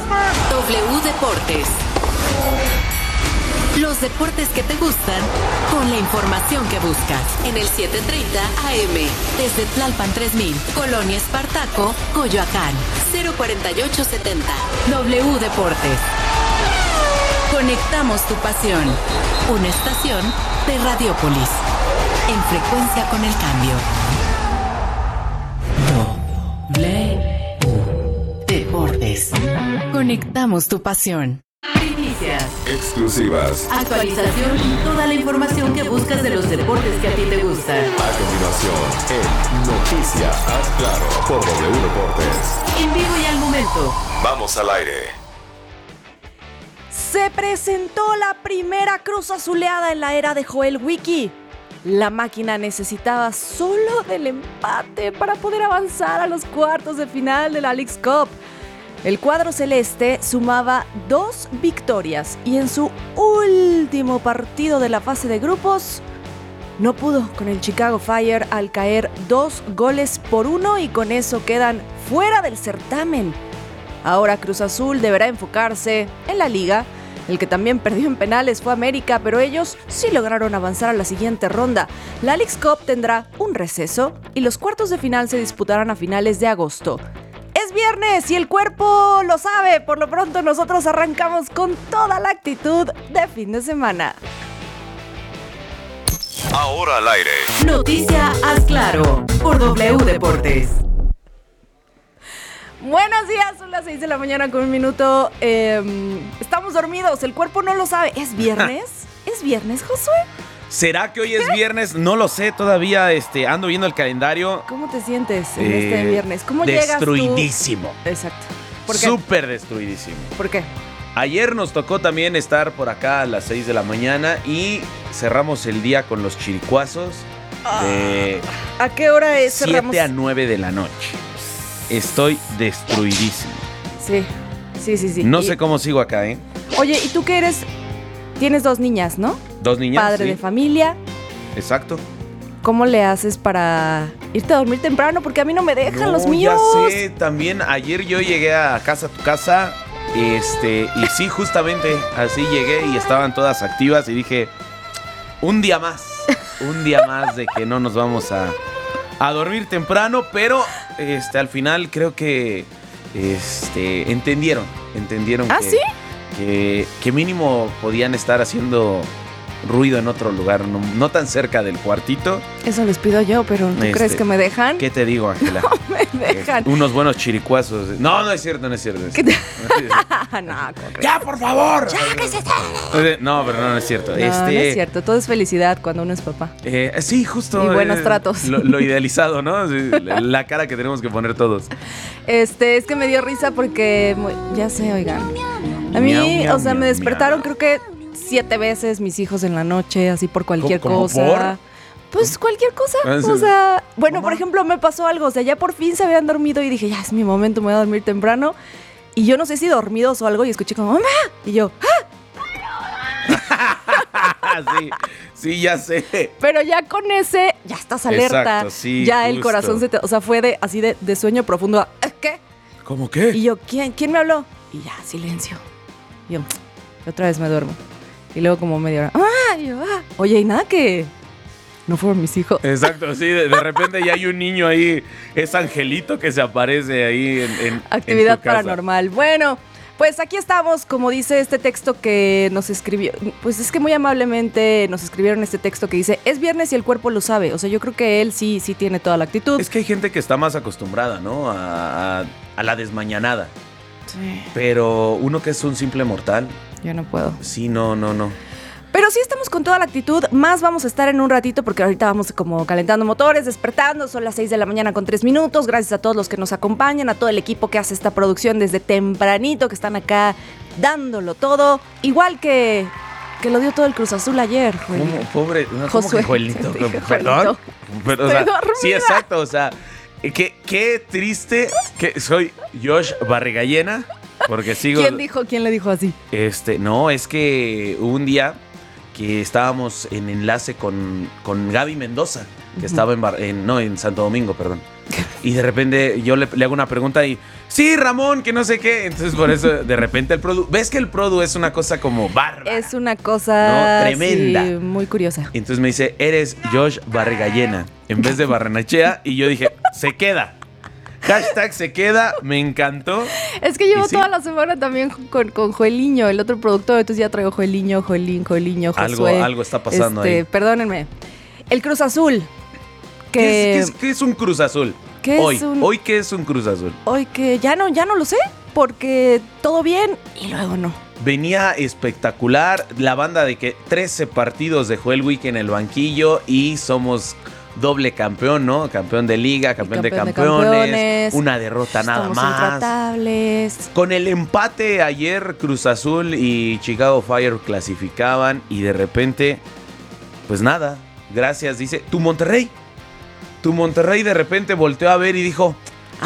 W Deportes. Los deportes que te gustan con la información que buscas. En el 7:30 AM. Desde Tlalpan 3000, Colonia Espartaco, Coyoacán. 04870. W Deportes. Conectamos tu pasión. Una estación de Radiópolis. En frecuencia con el cambio. W Deportes. Conectamos tu pasión. Primicias. Exclusivas. Actualización y toda la información que buscas de los deportes que a ti te gustan. A continuación, en Noticias Haz Claro por W Deportes. En vivo y al momento. Vamos al aire. Se presentó la primera Cruz Azuleada en la era de Joel Wiki. La máquina necesitaba solo del empate para poder avanzar a los cuartos de final de la Leagues Cup. El cuadro celeste sumaba 2 victorias y en su último partido de la fase de grupos no pudo con el Chicago Fire al caer 2-1 y con eso quedan fuera del certamen. Ahora Cruz Azul deberá enfocarse en la liga. El que también perdió en penales fue América, pero ellos sí lograron avanzar a la siguiente ronda. La Leagues Cup tendrá un receso y los cuartos de final se disputarán a finales de agosto. Es viernes y el cuerpo lo sabe. Por lo pronto nosotros arrancamos con toda la actitud de fin de semana. Ahora al aire. Noticia Haz Claro por W Deportes. Buenos días, son las 6 de la mañana con un minuto. Estamos dormidos, el cuerpo no lo sabe. ¿Es viernes? ¿Es viernes, Josué? ¿Será que hoy es viernes? No lo sé todavía, ando viendo el calendario. ¿Cómo te sientes en este viernes? ¿Cómo llegas tú? Destruidísimo. Exacto. ¿Por qué? Súper destruidísimo. ¿Por qué? Ayer nos tocó también estar por acá a las 6 de la mañana y cerramos el día con los chiricuazos de ¿A qué hora es? 7 a 9 de la noche. Estoy destruidísimo. Sí. No sé cómo sigo acá, ¿eh? Oye, ¿y tú qué eres? Tienes 2 niñas, ¿no? 2 niñas, Padre sí. de familia. Exacto. ¿Cómo le haces para irte a dormir temprano? Porque a mí no me dejan los míos. Ya sé, también ayer yo llegué a tu casa, y sí, justamente así llegué y estaban todas activas y dije, un día más de que no nos vamos a dormir temprano, pero al final creo que entendieron ¿Ah, que, sí? que mínimo podían estar haciendo ruido en otro lugar, no tan cerca del cuartito. Eso les pido yo, pero ¿tú crees que me dejan? ¿Qué te digo, Ángela? No me dejan. Unos buenos chiricuazos. No es cierto. No, ¡Ya, por favor! ¡Ya, que se está! No, pero no es cierto. No es cierto. Todo es felicidad cuando uno es papá. Sí, justo. Y buenos tratos. Lo idealizado, ¿no? Sí, la cara que tenemos que poner todos. Es que me dio risa porque, ya sé, oigan. A mí, Miau, miau, me despertaron miau. creo que 7 veces mis hijos en la noche, así por cualquier ¿Cómo cosa. Pues cualquier cosa. O sea, bueno, por ejemplo, me pasó algo. O sea, ya por fin se habían dormido y dije, ya es mi momento, me voy a dormir temprano. Y yo no sé si dormidos o algo y escuché como, ¡mamá! Y yo, ¡ah! Sí, ya sé. Pero ya con ese, ya estás alerta. Exacto, sí, ya el justo. corazón se te... O sea, fue así de sueño profundo. A, ¿qué? ¿Cómo qué? Y yo, ¿quién me habló? Y ya, silencio. Y yo, otra vez me duermo. Y luego como media hora, y yo, oye, y nada que no fueron mis hijos. Exacto, sí, de repente ya hay un niño ahí, es Angelito que se aparece ahí en Actividad en tu casa. paranormal. Bueno, pues aquí estamos, como dice este texto que nos escribió. Pues es que muy amablemente nos escribieron este texto que dice, es viernes y el cuerpo lo sabe. O sea, yo creo que él sí tiene toda la actitud. Es que hay gente que está más acostumbrada, ¿no? A la desmañanada. Sí, Pero uno que es un simple mortal, yo no puedo. sí, no. Pero sí estamos con toda la actitud, más vamos a estar en un ratito porque ahorita vamos como calentando motores, despertando, son las 6 de la mañana con 3 minutos, gracias a todos los que nos acompañan, a todo el equipo que hace esta producción desde tempranito, que están acá dándolo todo, igual que lo dio todo el Cruz Azul ayer, Joelito. ¿Cómo? Pobre, no, ¿cómo Josué, que Joelito? te dije Perdón. Pero, o sea, Estoy dormida. sí, exacto, o sea, qué triste que soy Josh Barrigallena, porque sigo... ¿Quién le dijo así? No, es que un día que estábamos en enlace con Gaby Mendoza, que estaba en Santo Domingo, perdón. Y de repente yo le hago una pregunta y, sí, Ramón, que no sé qué. Entonces por eso de repente el Produ, ves que el Produ es una cosa como bárbara. Es una cosa, ¿no? Tremenda. Sí, muy curiosa. Y entonces me dice, eres Josh Barrigallena en vez de Barrenechea. Y yo dije, se queda. Hashtag se queda, me encantó. Es que llevo ¿Y sí? toda la semana también con Joeliño, el otro productor, entonces ya traigo Joeliño, Josué. Algo está pasando ahí. Perdónenme. El Cruz Azul. ¿Qué es un Cruz Azul? Hoy, ¿qué es un Cruz Azul? Hoy que ya no lo sé, porque todo bien y luego no. Venía espectacular la banda de que 13 partidos dejó el Wiki en el banquillo y somos doble campeón, ¿no? Campeón de liga, campeón de campeones, una derrota nada Estamos más. intratables. Con el empate ayer Cruz Azul y Chicago Fire clasificaban y de repente, pues nada, gracias, dice, tu Monterrey de repente volteó a ver y dijo,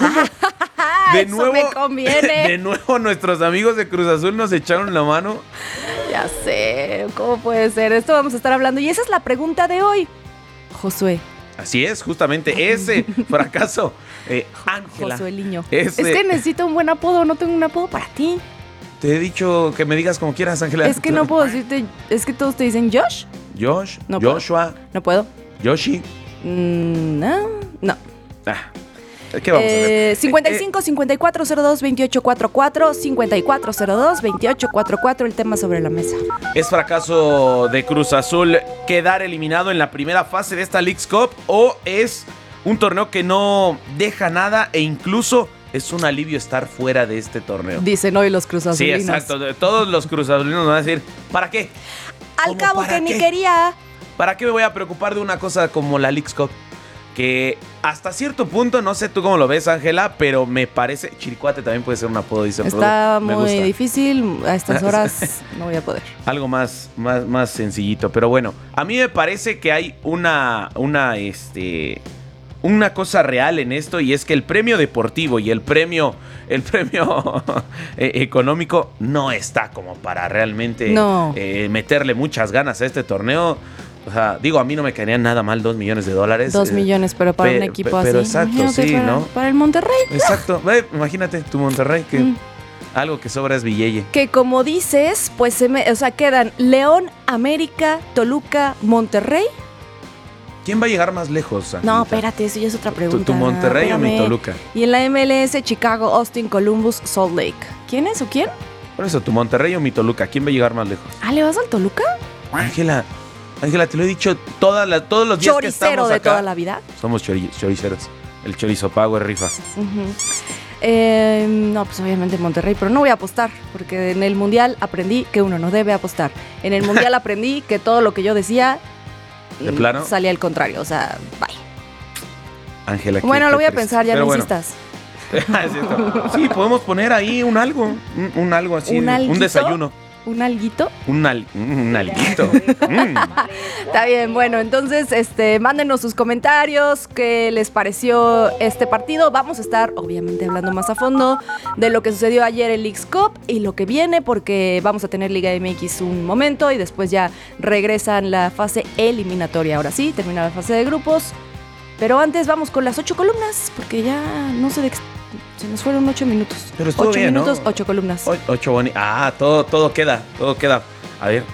de Eso nuevo, me conviene. de nuevo nuestros amigos de Cruz Azul nos echaron la mano. Ya sé, ¿cómo puede ser? Esto vamos a estar hablando y esa es la pregunta de hoy. Josué. Así es, justamente ese fracaso. Ángela. Josueliño. Ese- Es que necesito un buen apodo, no tengo un apodo para ti. Te he dicho que me digas como quieras, Ángela. Es que no puedo decirte, es que todos te dicen Josh. Josh, No puedo. Joshua, No puedo. Yoshi. No. Ah, ¿qué vamos a hacer? 55 5402 2844 5402 2844 el tema sobre la mesa. ¿Es fracaso de Cruz Azul quedar eliminado en la primera fase de esta Leagues Cup o es un torneo que no deja nada e incluso es un alivio estar fuera de este torneo? Dicen hoy los Cruz Sí, Azulinos. exacto. Todos los Cruz Azulinos van a decir, ¿para qué? Al ¿Cómo cabo para que ni qué? quería. ¿Para qué me voy a preocupar de una cosa como la Leagues Cup? Que hasta cierto punto, no sé tú cómo lo ves, Ángela, pero me parece... Chiricuate también puede ser un apodo, dice el Está Produ. Me muy gusta. difícil. A estas horas no voy a poder. Algo más sencillito. Pero bueno, a mí me parece que hay una cosa real en esto y es que el premio deportivo y el premio económico no está como para realmente No. meterle muchas ganas a este torneo. O sea, digo, a mí no me caerían nada mal $2 millones. 2 millones, pero para un equipo así. Pero exacto, Imagínate sí, para, ¿no? Para el Monterrey. Exacto. Imagínate, tu Monterrey, que algo que sobra es billete. Que como dices, pues quedan León, América, Toluca, Monterrey. ¿Quién va a llegar más lejos, Angelita? No, espérate, eso ya es otra pregunta. ¿Tu Monterrey o mi Espérame. Toluca? Y en la MLS, Chicago, Austin, Columbus, Salt Lake. ¿Quién es o quién? Por eso, tu Monterrey o mi Toluca, ¿quién va a llegar más lejos? Ah, ¿le vas al Toluca? Ángela, te lo he dicho todos los días que Choricero estamos de acá. toda la vida. Somos choriceros. El chorizo pago es rifa. No, pues obviamente Monterrey, pero no voy a apostar, porque en el Mundial aprendí que uno no debe apostar. En el Mundial aprendí que todo lo que yo decía ¿De plano? salía al contrario, o sea, bye. Ángela, Bueno, qué lo voy a triste. pensar, ya Pero no bueno. insistas. Es cierto. Sí, podemos poner ahí un algo así, ¿Un alguito? un desayuno. ¿Un alguito? Un alguito. Está bien, bueno, entonces mándenos sus comentarios, qué les pareció este partido. Vamos a estar, obviamente, hablando más a fondo de lo que sucedió ayer en Leagues Cup y lo que viene, porque vamos a tener Liga MX un momento y después ya regresan la fase eliminatoria. Ahora sí, termina la fase de grupos. Pero antes vamos con las 8 columnas, porque ya no sé se nos fueron 8 minutos. Pero estuvo 8 bien, ¿no? minutos, 8 columnas. 8 boni. Todo queda. A ver.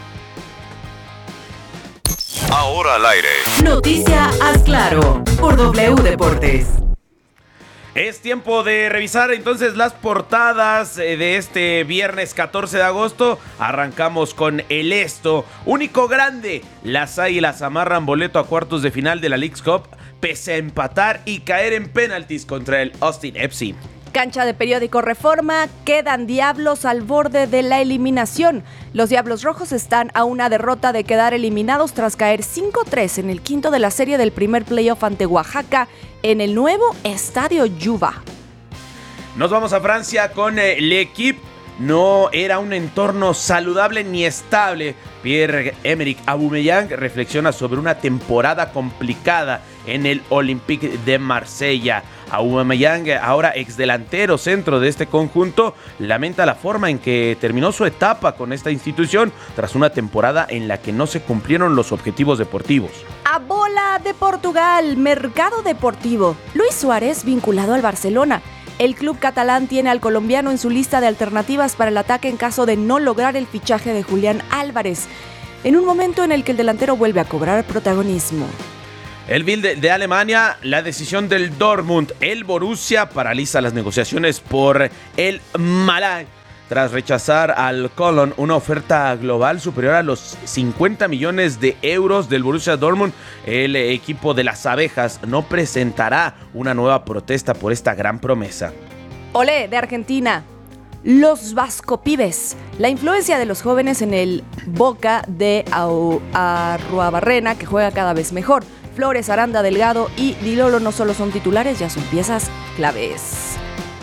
Ahora al aire. Noticia Haz Claro por W Deportes. Es tiempo de revisar entonces las portadas de este viernes 14 de agosto. Arrancamos con el esto. Único grande. Las Águilas amarran boleto a cuartos de final de la Leagues Cup pese a empatar y caer en penaltis contra el Austin FC. Cancha de periódico Reforma, quedan Diablos al borde de la eliminación. Los Diablos Rojos están a una derrota de quedar eliminados tras caer 5-3 en el quinto de la serie del primer playoff ante Oaxaca en el nuevo Estadio Yuba. Nos vamos a Francia con L'Equipe. no era un entorno saludable ni estable. Pierre-Emerick Aubameyang reflexiona sobre una temporada complicada en el Olympique de Marsella. Aubameyang, ahora exdelantero centro de este conjunto, lamenta la forma en que terminó su etapa con esta institución tras una temporada en la que no se cumplieron los objetivos deportivos. A bola de Portugal, mercado deportivo. Luis Suárez vinculado al Barcelona. El club catalán tiene al colombiano en su lista de alternativas para el ataque en caso de no lograr el fichaje de Julián Álvarez, en un momento en el que el delantero vuelve a cobrar protagonismo. El Bild de Alemania, la decisión del Dortmund. El Borussia paraliza las negociaciones por el Malay tras rechazar al Cologne una oferta global superior a los 50 millones de euros del Borussia Dortmund. El equipo de las abejas no presentará una nueva protesta por esta gran promesa. Olé, de Argentina. Los Vascopibes. La influencia de los jóvenes en el Boca de Arruabarrena, que juega cada vez mejor. Flores, Aranda, Delgado y Di Lolo no solo son titulares, ya son piezas claves.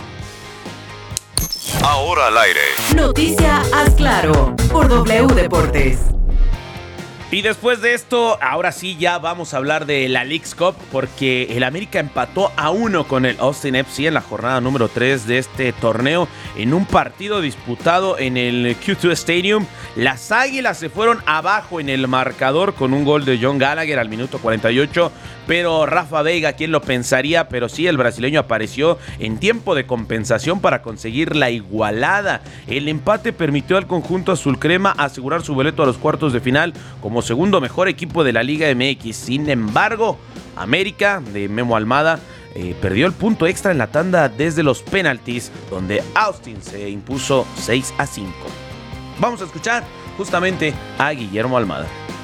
Ahora al aire. Noticia Haz Claro por W Deportes. Y después de esto, ahora sí ya vamos a hablar de la Leagues Cup, porque el América empató a 1 con el Austin FC en la jornada número 3 de este torneo en un partido disputado en el Q2 Stadium. Las Águilas se fueron abajo en el marcador con un gol de John Gallagher al minuto 48, pero Rafa Veiga, ¿quién lo pensaría? Pero sí, el brasileño apareció en tiempo de compensación para conseguir la igualada. El empate permitió al conjunto azul crema asegurar su boleto a los cuartos de final como segundo mejor equipo de la Liga MX. Sin embargo, América de Memo Almada perdió el punto extra en la tanda desde los penaltis, donde Austin se impuso 6-5. Vamos a escuchar justamente a Guillermo Almada.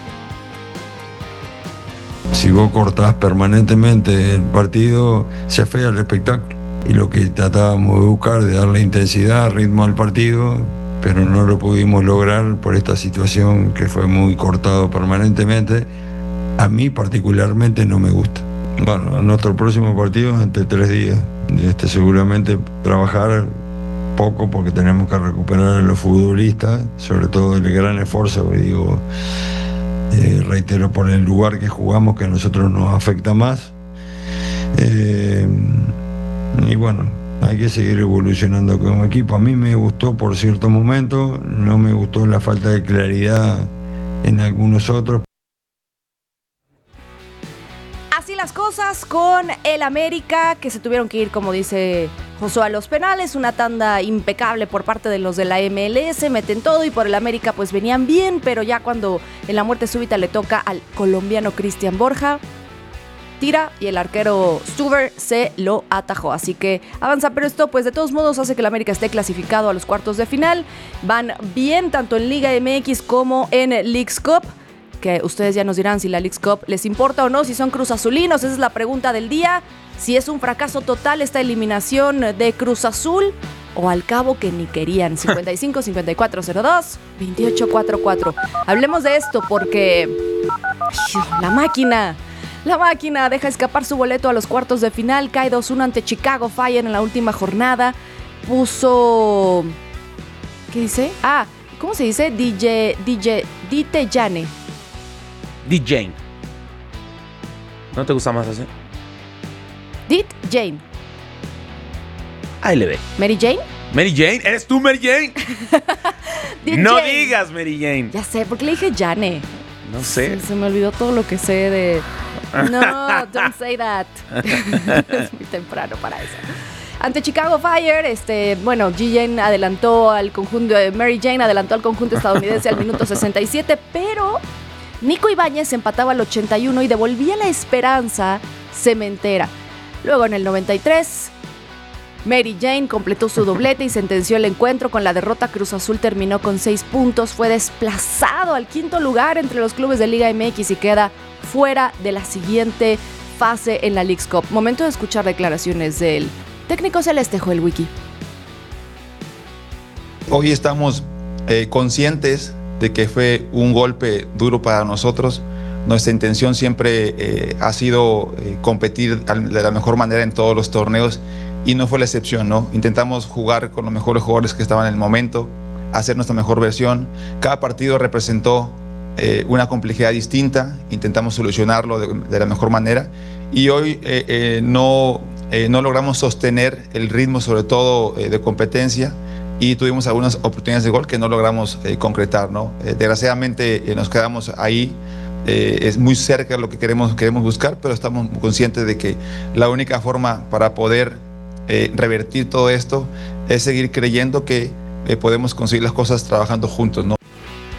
Si vos cortás permanentemente el partido, se afea el espectáculo. Y lo que tratábamos de buscar, de darle intensidad, ritmo al partido, pero no lo pudimos lograr por esta situación que fue muy cortado permanentemente. A mí particularmente no me gusta. Bueno, nuestro próximo partido es entre 3 días. Seguramente trabajar poco porque tenemos que recuperar a los futbolistas, sobre todo el gran esfuerzo, reitero, por el lugar que jugamos, que a nosotros nos afecta más. Y bueno, hay que seguir evolucionando como equipo. A mí me gustó por cierto momento, no me gustó la falta de claridad en algunos otros. Así las cosas con el América, que se tuvieron que ir, como dice Josué, a los penales. Una tanda impecable por parte de los de la MLS, meten todo, y por el América pues venían bien, pero ya cuando en la muerte súbita le toca al colombiano Cristian Borja, tira y el arquero Stuber se lo atajó. Así que avanza, pero esto pues de todos modos hace que el América esté clasificado a los cuartos de final. Van bien tanto en Liga MX como en Leagues Cup, que ustedes ya nos dirán si la Leagues Cup les importa o no, si son cruzazulinos. Esa es la pregunta del día. Si es un fracaso total esta eliminación de Cruz Azul, o al cabo que ni querían. 55-5402-2844. Hablemos de esto porque la máquina deja escapar su boleto a los cuartos de final. Cae 2-1 ante Chicago Fire en la última jornada. Puso... ¿qué dice? ¿Cómo se dice? Dite Jane. DJ. ¿No te gusta más así? Dit Jane. Ahí le ve. ¿Mary Jane? ¿Mary Jane? ¿Eres tú, Mary Jane? No Jane. digas Mary Jane. Ya sé, porque le dije Jane. No sé. Se me olvidó todo lo que sé de... No, don't say that. Es muy temprano para eso. Ante Chicago Fire, G-Jane adelantó al conjunto, Mary Jane adelantó al conjunto estadounidense al minuto 67, pero Nico Ibáñez empataba al 81 y devolvía la esperanza cementera. Luego en el 93, Mary Jane completó su doblete y sentenció el encuentro. Con la derrota, Cruz Azul terminó con 6 puntos, fue desplazado al 5º lugar entre los clubes de Liga MX y queda fuera de la siguiente fase en la Leagues Cup. Momento de escuchar declaraciones del técnico celeste, Joel Wiki. Hoy estamos conscientes de que fue un golpe duro para nosotros. Nuestra intención siempre ha sido competir de la mejor manera en todos los torneos y no fue la excepción, ¿no? Intentamos jugar con los mejores jugadores que estaban en el momento, hacer nuestra mejor versión. Cada partido representó una complejidad distinta, intentamos solucionarlo de la mejor manera y hoy no logramos sostener el ritmo, sobre todo de competencia, y tuvimos algunas oportunidades de gol que no logramos concretar, ¿no? Desgraciadamente nos quedamos ahí. Es muy cerca de lo que queremos buscar, pero estamos conscientes de que la única forma para poder revertir todo esto es seguir creyendo que podemos conseguir las cosas trabajando juntos, ¿no?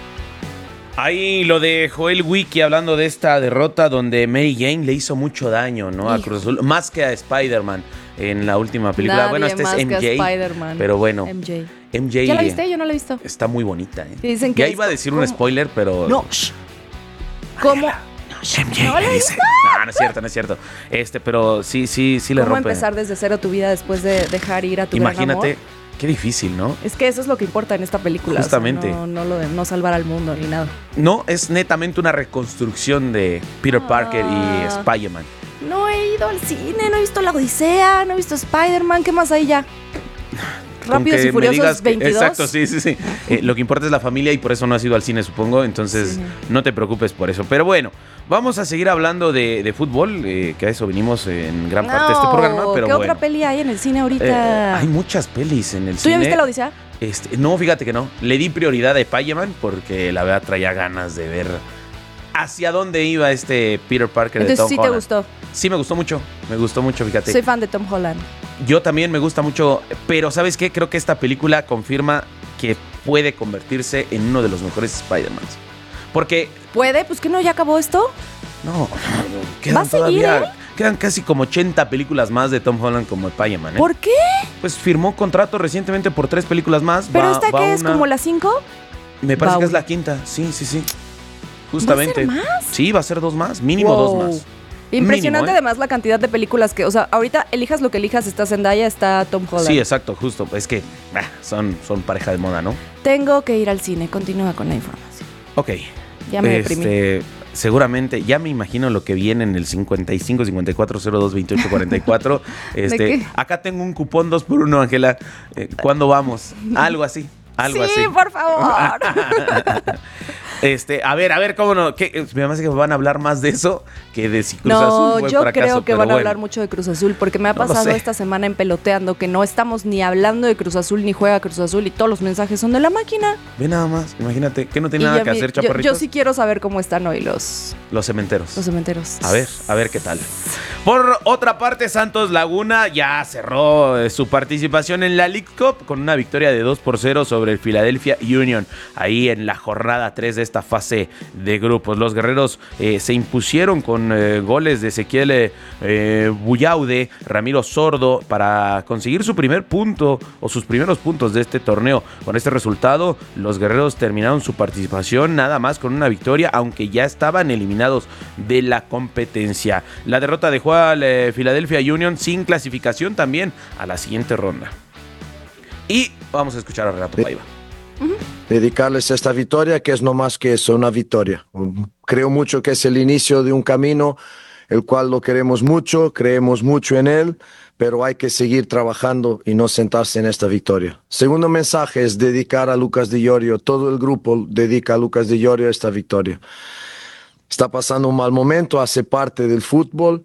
Ahí lo de Joel Wiki hablando de esta derrota donde Mary Jane le hizo mucho daño, ¿no? A Cruz Azul, más que a Spider-Man en la última película. Nadie bueno, este más es que a MJ, Spider-Man. pero bueno. MJ. ¿Ya la viste? Yo no la he visto. Está muy bonita, ¿eh? Dicen que ya iba a decir un spoiler, pero... No, ¿cómo? MJ ¿No la le dice. viste? No es cierto. Pero sí le ¿Cómo rompe. empezar desde cero tu vida después de dejar ir a tu gran amor? Imagínate, qué difícil, ¿no? Es que eso es lo que importa en esta película. Justamente. O sea, no lo de no salvar al mundo ni nada. No, es netamente una reconstrucción de Peter Parker y Spider-Man. No he ido al cine, no he visto La Odisea, no he visto Spider-Man. ¿Qué más hay ya? Rápidos y Furiosos 22. Exacto, sí. Lo que importa es la familia y por eso no has ido al cine, supongo. Entonces, no te preocupes por eso. Pero bueno, vamos a seguir hablando de fútbol, que a eso venimos en gran parte de este programa. Pero ¿qué otra peli hay en el cine ahorita? Hay muchas pelis en el ¿Tú cine. ya viste La Odisea? No, fíjate que no. Le di prioridad a Spider-Man porque la verdad traía ganas de ver hacia dónde iba este Peter Parker. Entonces, de Tom ¿sí Holland. te gustó? Sí, me gustó mucho, fíjate. Soy fan de Tom Holland. Yo también me gusta mucho, pero ¿sabes qué? Creo que esta película confirma que puede convertirse en uno de los mejores Spider-Mans. Porque... ¿Puede? Pues que no, ¿ya acabó esto? No, ¿Va a seguir, quedan casi como 80 películas más de Tom Holland como Spider-Man, ¿eh? ¿Por qué? Pues firmó contrato recientemente por 3 películas más. ¿Pero esta qué es? ¿Como la 5? Me parece que es la quinta, sí. Justamente. ¿Va a ser más? Sí, va a ser 2 más, mínimo 2 más. Impresionante. Mínimo, ¿eh? Además la cantidad de películas que, o sea, ahorita elijas lo que elijas, está Zendaya, está Tom Holland. Sí, exacto, justo. Es que son pareja de moda, ¿no? Tengo que ir al cine, continúa con la información. Ok. Ya me deprimí. Seguramente, ya me imagino lo que viene en el 55 54 02 28 44. ¿De qué? Acá tengo un cupón 2x1, Ángela. ¿Cuándo vamos? Algo así. Algo así. Sí, por favor. A ver, ¿cómo no? Me parece que van a hablar más de eso que de si Cruz Azul fue yo fracaso, creo que pero van a bueno. hablar mucho de Cruz Azul, porque me ha No lo pasado sé. esta semana en Peloteando que no estamos ni hablando de Cruz Azul ni juega Cruz Azul y todos los mensajes son de la máquina. Ve nada más, imagínate, que no tiene Y nada ya que hacer, chaparritos. yo sí quiero saber cómo están hoy los Cementeros. cementeros. A ver qué tal. Por otra parte, Santos Laguna ya cerró su participación en la League Cup con una victoria de 2-0 sobre el Philadelphia Union. Ahí en la jornada 3 de esta fase de grupos. Los guerreros se impusieron con goles de Ezequiel Buyaude, Ramiro Sordo, para conseguir su primer punto o sus primeros puntos de este torneo. Con este resultado, los guerreros terminaron su participación nada más con una victoria, aunque ya estaban eliminados de la competencia. La derrota dejó al Philadelphia Union sin clasificación también a la siguiente ronda. Y vamos a escuchar a Renato Paiva. Dedicarles esta victoria, que es no más que eso, una victoria. Creo mucho que es el inicio de un camino, el cual lo queremos mucho, creemos mucho en él, pero hay que seguir trabajando y no sentarse en esta victoria. Segundo mensaje es dedicar a Lucas Di Iorio, todo el grupo dedica a Lucas Di Iorio esta victoria. Está pasando un mal momento, hace parte del fútbol,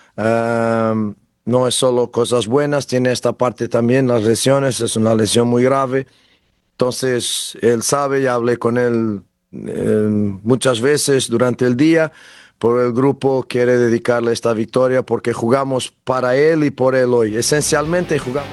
no es solo cosas buenas, tiene esta parte también, las lesiones, es una lesión muy grave. Entonces, él sabe, ya hablé con él muchas veces durante el día, por el grupo quiere dedicarle esta victoria porque jugamos para él y por él hoy. Esencialmente jugamos.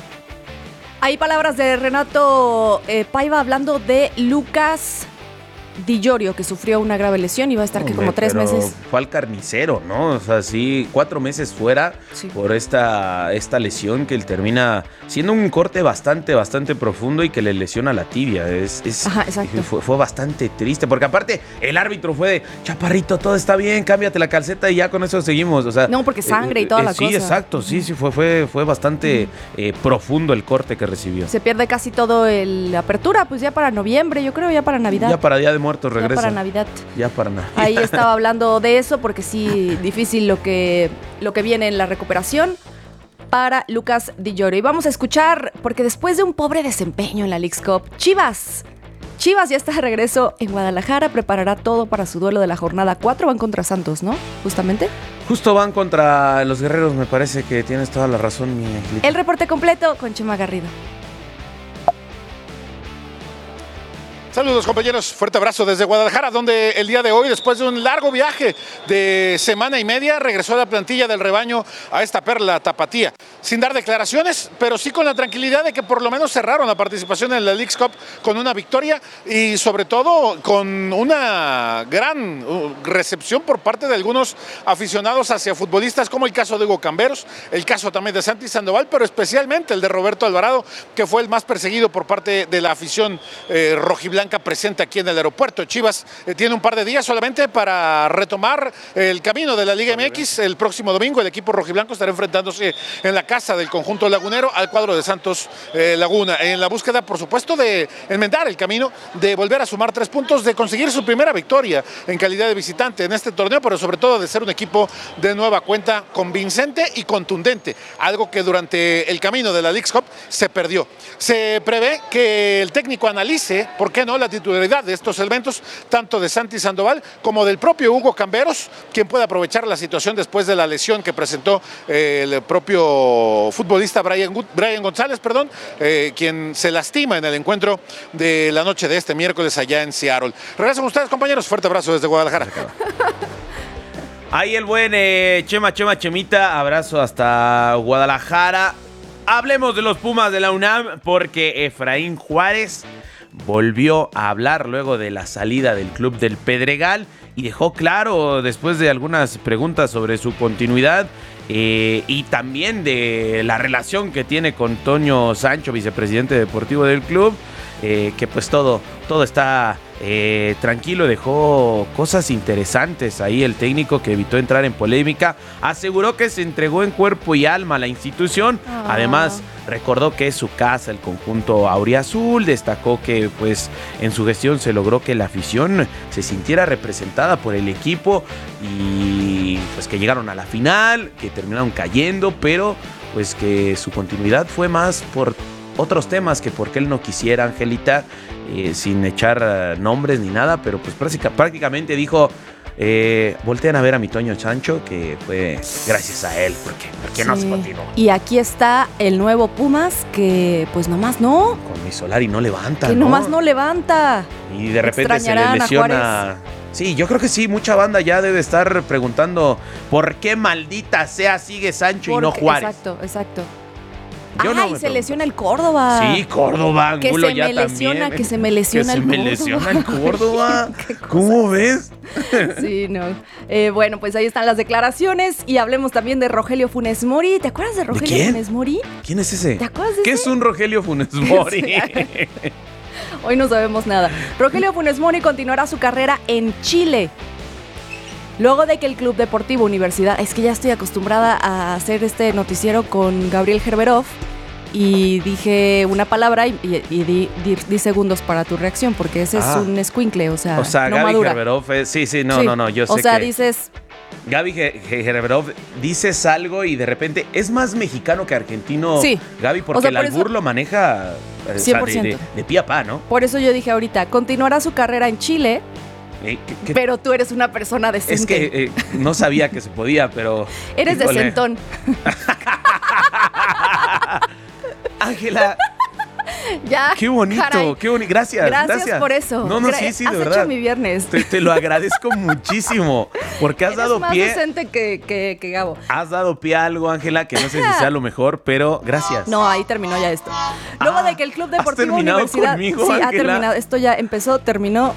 Hay palabras de Renato Paiva hablando de Lucas Di Iorio, que sufrió una grave lesión y va a estar como 3 meses. Fue al carnicero, ¿no? O sea, sí, 4 meses fuera por esta lesión que él termina siendo un corte bastante profundo y que le lesiona la tibia. Ajá, exacto. Fue bastante triste, porque aparte el árbitro fue de, chaparrito, todo está bien, cámbiate la calceta y ya con eso seguimos. O sea, no, porque sangre y toda la cosa. Sí, exacto, sí, fue bastante profundo el corte que recibió. Se pierde casi todo la apertura, pues ya para noviembre, yo creo, ya para Navidad. Ya para Día de Muertos regresa. Ya para Navidad. Ya para Navidad. Ahí estaba hablando de eso porque sí, difícil lo que viene en la recuperación. para Lucas Di Llorio. Y vamos a escuchar, porque después de un pobre desempeño en la Leagues Cup, Chivas ya está de regreso en Guadalajara, preparará todo para su duelo de la jornada 4. Van contra Santos, ¿no? Justamente. Justo van contra los Guerreros, me parece que tienes toda la razón, mi Angelita. El reporte completo con Chema Garrido. Saludos, compañeros, fuerte abrazo desde Guadalajara, donde el día de hoy, después de un largo viaje de semana y media, regresó la plantilla del rebaño a esta perla tapatía, sin dar declaraciones, pero sí con la tranquilidad de que por lo menos cerraron la participación en la Leagues Cup con una victoria y sobre todo con una gran recepción por parte de algunos aficionados hacia futbolistas, como el caso de Hugo Camberos, el caso también de Santi Sandoval, pero especialmente el de Roberto Alvarado, que fue el más perseguido por parte de la afición rojiblanca presente aquí en el aeropuerto. Chivas tiene un par de días solamente para retomar el camino de la Liga MX. El próximo domingo el equipo rojiblanco estará enfrentándose en la casa del conjunto lagunero al cuadro de Santos Laguna, en la búsqueda, por supuesto, de enmendar el camino, de volver a sumar 3 puntos, de conseguir su primera victoria en calidad de visitante en este torneo, pero sobre todo de ser un equipo de nueva cuenta convincente y contundente, algo que durante el camino de la Leagues Cup se perdió. Se prevé que el técnico analice, ¿por qué no?, la titularidad de estos elementos, tanto de Santi Sandoval como del propio Hugo Camberos, quien puede aprovechar la situación después de la lesión que presentó el propio futbolista Brian González, quien se lastima en el encuentro de la noche de este miércoles allá en Seattle. Regresan ustedes, compañeros, fuerte abrazo desde Guadalajara. Ahí el buen Chemita, abrazo hasta Guadalajara. Hablemos de los Pumas de la UNAM, porque Efraín Juárez volvió a hablar luego de la salida del club del Pedregal y dejó claro, después de algunas preguntas sobre su continuidad y también de la relación que tiene con Toño Sancho, vicepresidente deportivo del club, que pues todo está tranquilo. Dejó cosas interesantes ahí el técnico, que evitó entrar en polémica. Aseguró que se entregó en cuerpo y alma a la institución. Además, recordó que es su casa, el conjunto auriazul. Destacó que pues en su gestión se logró que la afición se sintiera representada por el equipo y pues que llegaron a la final, que terminaron cayendo, pero pues que su continuidad fue más por otros temas que porque él no quisiera, Angelita, sin echar nombres ni nada, pero pues prácticamente dijo, voltean a ver a mi Toño Sancho, que fue gracias a él, porque no se continuó. Y aquí está el nuevo Pumas, que pues nomás no. Con mi Solari no levanta, que ¿no? nomás no levanta. Y de repente se le lesiona. Sí, yo creo que sí, mucha banda ya debe estar preguntando por qué maldita sea sigue Sancho y no Juárez. Exacto. Se lesiona el Córdoba. Sí, Córdoba, Angulo ya también. Que se me lesiona el Córdoba. Que se me lesiona el Córdoba. ¿Cómo ves? Sí, no. Bueno, pues ahí están las declaraciones y hablemos también de Rogelio Funes Mori. ¿Te acuerdas de Rogelio Funes Mori? ¿Quién es ese? ¿Te acuerdas de ¿Qué ese? es un Rogelio Funes Mori? Hoy no sabemos nada. Rogelio Funes Mori continuará su carrera en Chile. Luego de que el Club Deportivo Universidad... Es que ya estoy acostumbrada a hacer este noticiero con Gabriel Gerberov y dije una palabra y di segundos para tu reacción, porque ese es un escuincle, o sea, no Gaby madura. Gerberov no, yo sé que... O sea, dices... Gaby Gerberov, dices algo y de repente es más mexicano que argentino, sí. Gaby, porque el albur lo maneja 100%. De pie a pa, ¿no? Por eso yo dije ahorita, continuará su carrera en Chile... Pero tú eres una persona decente. Es que no sabía que se podía, pero... Eres decentón. Ángela. Ya. Qué bonito, caray. qué bonito. Gracias por eso. No, sí, de verdad. Has hecho mi viernes. Te lo agradezco muchísimo, porque has dado más pie... decente que Gabo. Has dado pie a algo, Ángela, que no sé si sea lo mejor, pero gracias. No, ahí terminó ya esto. Luego de que el Club Deportivo Universidad... Conmigo, sí, Ángela? Ha terminado. Esto ya empezó, terminó.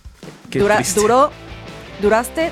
Duraste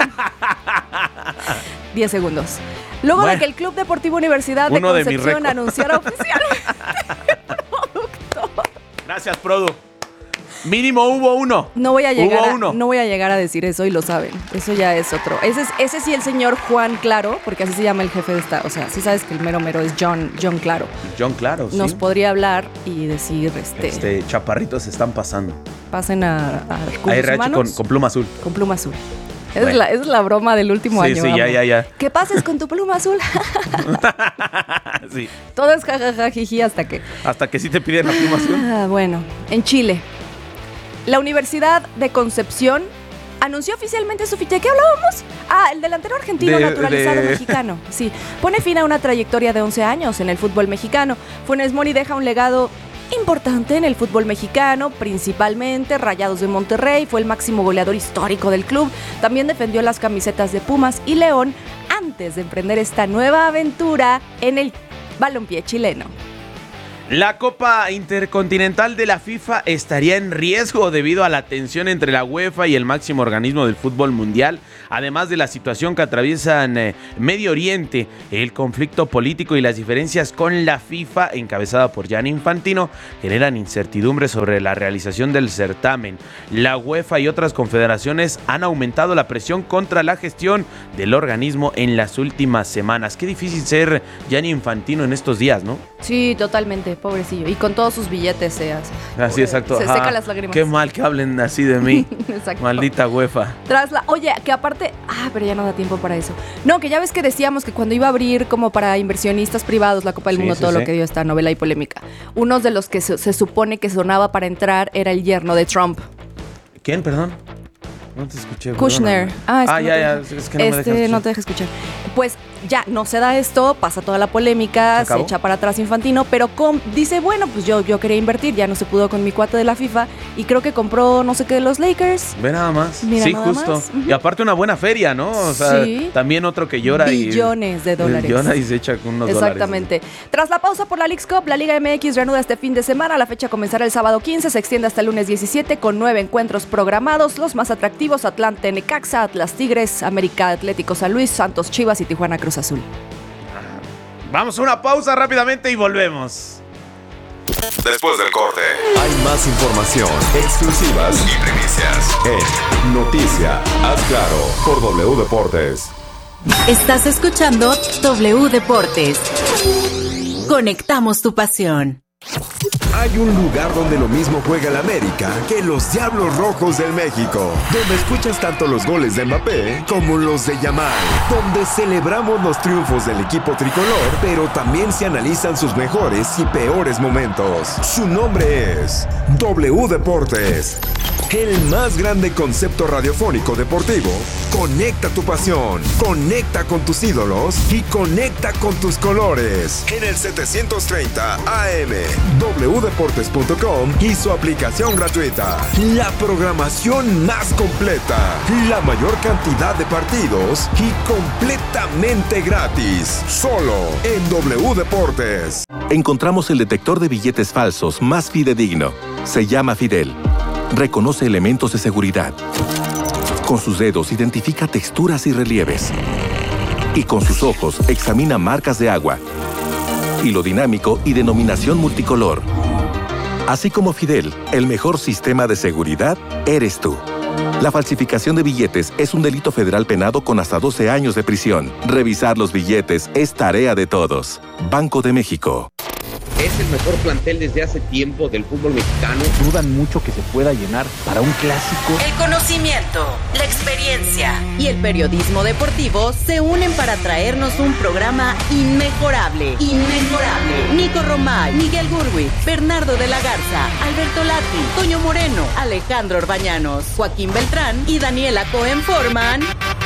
10 segundos. Luego de que el Club Deportivo Universidad de Concepción anunciara oficialmente producto. Gracias, Produ. Mínimo hubo uno. No voy a llegar a decir eso y lo saben. Eso ya es otro. Ese sí, el señor Juan Claro, porque así se llama el jefe de esta. O sea, sí sabes que el mero es John Claro. John Claro, sí. Nos podría hablar y decir chaparritos se están pasando. Pasen a RH con pluma azul. Con pluma azul. Esa es la broma del último año. Sí, ya. Que pases con tu pluma azul. Sí. Todo es jajaja, jiji, hasta que... Hasta que sí te piden la filmación. Bueno, en Chile, la Universidad de Concepción anunció oficialmente su fichaje. ¿Qué hablábamos? El delantero argentino naturalizado mexicano. Sí, pone fin a una trayectoria de 11 años en el fútbol mexicano. Funes Mori deja un legado importante en el fútbol mexicano, principalmente Rayados de Monterrey, fue el máximo goleador histórico del club, también defendió las camisetas de Pumas y León antes de emprender esta nueva aventura en el balompié chileno. La Copa Intercontinental de la FIFA estaría en riesgo debido a la tensión entre la UEFA y el máximo organismo del fútbol mundial, además de la situación que atraviesan Medio Oriente, el conflicto político y las diferencias con la FIFA, encabezada por Gianni Infantino, generan incertidumbre sobre la realización del certamen. La UEFA y otras confederaciones han aumentado la presión contra la gestión del organismo en las últimas semanas. Qué difícil ser Gianni Infantino en estos días, ¿no? Sí, totalmente, pobrecillo. Y con todos sus billetes se hace. Así, exacto. Se seca las lágrimas. Qué mal que hablen así de mí. Exacto. Maldita UEFA. Oye, que aparte... pero ya no da tiempo para eso. No, que ya ves que decíamos que cuando iba a abrir como para inversionistas privados la Copa del Mundo, todo lo que dio esta novela y polémica, uno de los que se supone que sonaba para entrar era el yerno de Trump. ¿Quién, perdón? No te escuché. Kushner. Es que no me dejas escuchar. No te deja escuchar. Pues ya no se da esto, pasa toda la polémica, se echa para atrás Infantino, pero dice, bueno, pues yo quería invertir, ya no se pudo con mi cuate de la FIFA y creo que compró no sé qué de los Lakers. Ve nada más. Mira, sí, nada justo. más. Y aparte una buena feria, ¿no? O sea, sí. También otro que llora billones de dólares. Llora y se echa con unos Exactamente. dólares. Tras la pausa por la Leagues Cup, la Liga MX reanuda este fin de semana. La fecha comenzará el sábado 15, se extiende hasta el lunes 17 con 9 encuentros programados. Los más atractivos: Atlante Necaxa, Atlas Tigres, América Atlético San Luis, Santos Chivas y Tijuana Cruz Azul. Vamos a una pausa rápidamente y volvemos. Después del corte, hay más información, exclusivas y primicias en Noticia Haz Claro por W Deportes. Estás escuchando W Deportes. Conectamos tu pasión. Hay un lugar donde lo mismo juega el América que los Diablos Rojos del México, donde escuchas tanto los goles de Mbappé como los de Yamal, donde celebramos los triunfos del equipo tricolor, pero también se analizan sus mejores y peores momentos. Su nombre es W Deportes. El más grande concepto radiofónico deportivo. Conecta tu pasión, conecta con tus ídolos y conecta con tus colores. En el 730 AM, wdeportes.com y su aplicación gratuita. La programación más completa, la mayor cantidad de partidos y completamente gratis. Solo en W Deportes. Encontramos el detector de billetes falsos más fidedigno. Se llama Fidel. Reconoce elementos de seguridad. Con sus dedos identifica texturas y relieves. Y con sus ojos examina marcas de agua, hilo dinámico y denominación multicolor. Así como Fidel, el mejor sistema de seguridad eres tú. La falsificación de billetes es un delito federal penado con hasta 12 años de prisión. Revisar los billetes es tarea de todos. Banco de México. Es el mejor plantel desde hace tiempo del fútbol mexicano. Dudan mucho que se pueda llenar para un clásico. El conocimiento, la experiencia y el periodismo deportivo se unen para traernos un programa inmejorable. Nico Romay, Miguel Gurwitz, Bernardo de la Garza, Alberto Lati, Toño Moreno, Alejandro Orbañanos, Joaquín Beltrán y Daniela Cohen forman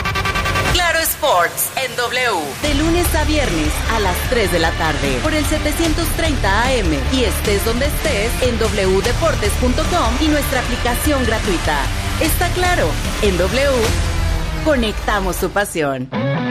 Claro Sports en W, de lunes a viernes a las 3 de la tarde por el 730 AM y estés donde estés en wdeportes.com y nuestra aplicación gratuita. Está claro, en W conectamos tu pasión.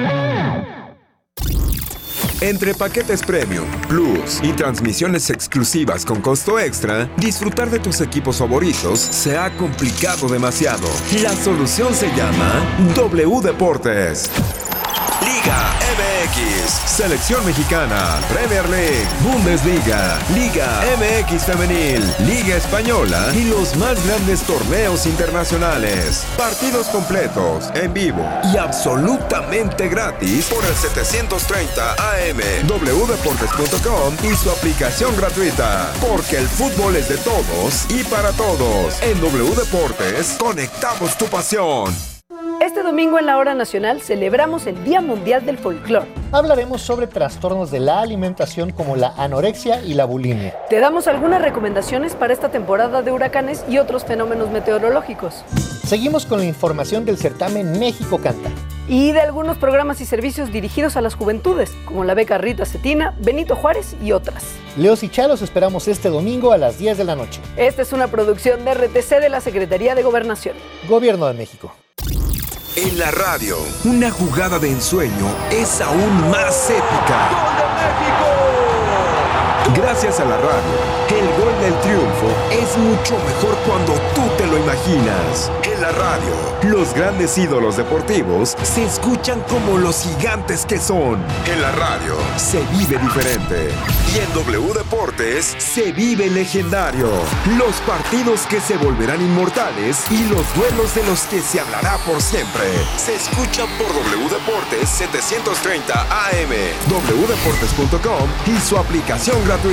Entre paquetes Premium, Plus y transmisiones exclusivas con costo extra, disfrutar de tus equipos favoritos se ha complicado demasiado. La solución se llama W Deportes. Liga MX, Selección Mexicana, Premier League, Bundesliga, Liga MX Femenil, Liga Española y los más grandes torneos internacionales. Partidos completos, en vivo y absolutamente gratis por el 730 AM, wdeportes.com y su aplicación gratuita. Porque el fútbol es de todos y para todos. En W Deportes, conectamos tu pasión. Este Este domingo en la Hora Nacional celebramos el Día Mundial del Folclor. Hablaremos sobre trastornos de la alimentación como la anorexia y la bulimia. Te damos algunas recomendaciones para esta temporada de huracanes y otros fenómenos meteorológicos. Seguimos con la información del certamen México Canta. Y de algunos programas y servicios dirigidos a las juventudes, como la beca Rita Cetina, Benito Juárez y otras. Leos y Chalos esperamos este domingo a las 10 de la noche. Esta es una producción de RTC de la Secretaría de Gobernación. Gobierno de México. En la radio, una jugada de ensueño es aún más épica. ¡Gol de México! Gracias a la radio, el gol del triunfo es mucho mejor cuando tú te lo imaginas. En la radio, los grandes ídolos deportivos se escuchan como los gigantes que son. En la radio, se vive diferente. Y en W Deportes, se vive legendario. Los partidos que se volverán inmortales y los duelos de los que se hablará por siempre. Se escuchan por W Deportes 730 AM, wdeportes.com y su aplicación gratuita.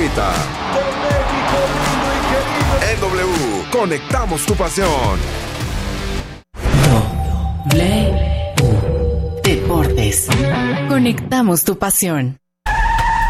En W, conectamos tu pasión. W Deportes. Conectamos tu pasión.